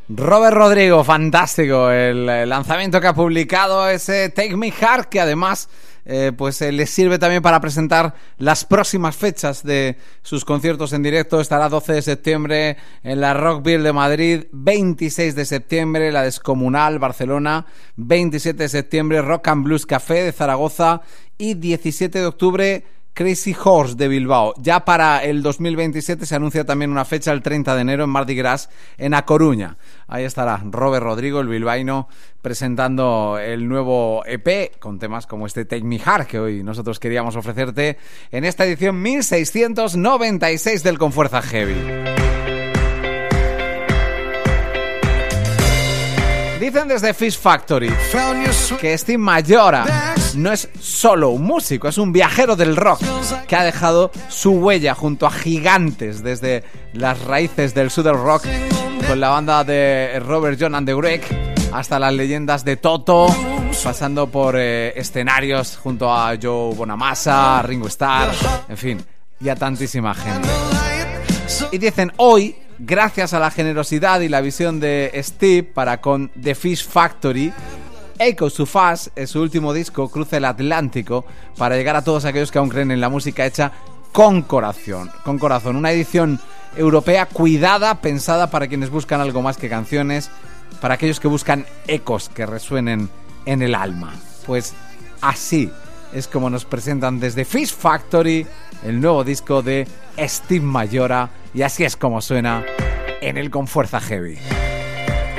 Robert Rodrigo, fantástico el lanzamiento que ha publicado, ese Take Me Heart, que además le sirve también para presentar las próximas fechas de sus conciertos en directo. Estará 12 de septiembre en la Rockville de Madrid, 26 de septiembre la Descomunal Barcelona, 27 de septiembre Rock and Blues Café de Zaragoza y 17 de octubre Crazy Horse de Bilbao. Ya para el 2027 se anuncia también una fecha, el 30 de enero en Mardi Gras en A Coruña. Ahí estará Robert Rodrigo, el bilbaíno, presentando el nuevo EP con temas como este Take Me Heart que hoy nosotros queríamos ofrecerte en esta edición 1696 del Con Fuerza Heavy. Dicen desde Fish Factory que Steve Mayora no es solo un músico, es un viajero del rock que ha dejado su huella junto a gigantes desde las raíces del Southern Rock, con la banda de Robert John and the Wreck hasta las leyendas de Toto, pasando por escenarios junto a Joe Bonamassa, Ringo Starr, en fin, y a tantísima gente. Y dicen hoy, gracias a la generosidad y la visión de Steve para con The Fish Factory, Echoes to Fast, su último disco, cruza el Atlántico para llegar a todos aquellos que aún creen en la música hecha con corazón. Una edición europea cuidada, pensada para quienes buscan algo más que canciones, para aquellos que buscan ecos que resuenen en el alma. Pues así es como nos presentan desde Fish Factory el nuevo disco de Steve Mayora, y así es como suena en el Con Fuerza Heavy.